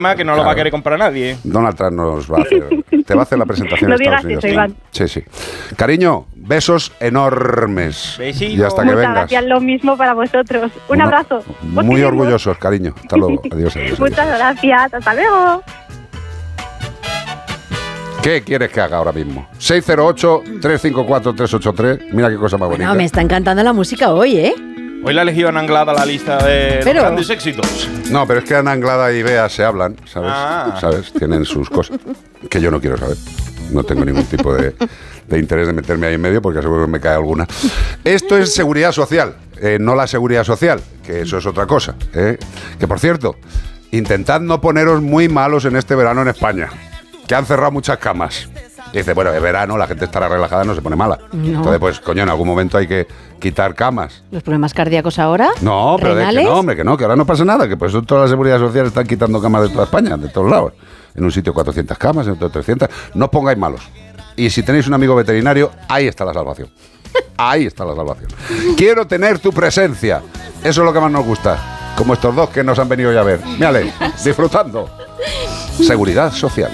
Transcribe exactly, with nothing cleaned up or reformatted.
que no claro. lo va a querer comprar nadie. Donald Trump nos va a hacer, te va a hacer la presentación No en Estados digas Unidos. eso, Iván. Sí, sí. Cariño, besos enormes. Besitos. Y hasta que Muchas vengas. gracias, lo mismo para vosotros. Un Uno- abrazo. Os Muy queremos. orgullosos, cariño. Hasta luego. Adiós, adiós, Muchas adiós. gracias. Hasta luego. ¿Qué quieres que haga ahora mismo? seis cero ocho, tres cinco cuatro, tres ocho tres. Mira qué cosa más bonita. No, me está encantando la música hoy, ¿eh? Hoy la ha elegido Ana Anglada la lista de Pero- grandes éxitos. No, pero es que Ana Anglada y Bea se hablan, ¿sabes? Ah. ¿Sabes? Tienen sus cosas que yo no quiero saber. No tengo ningún tipo de, de interés de meterme ahí en medio porque seguro que me cae alguna. Esto es seguridad social, eh, no la seguridad social, que eso es otra cosa. ¿eh? Que por cierto, intentad no poneros muy malos en este verano en España, que han cerrado muchas camas. Y dice, bueno, de verano la gente estará relajada, no se pone mala. No. Entonces, pues, coño, en algún momento hay que quitar camas. ¿Los problemas cardíacos ahora? No, pero de que ¿Renales? no, hombre, que no, que ahora no pasa nada, que por eso toda la seguridad social están quitando camas de toda España, de todos lados. En un sitio cuatrocientas camas, en otro trescientas. No os pongáis malos. Y si tenéis un amigo veterinario, ahí está la salvación. Ahí está la salvación. Quiero tener tu presencia. Eso es lo que más nos gusta. Como estos dos que nos han venido ya a ver. Mírale, disfrutando. Seguridad social.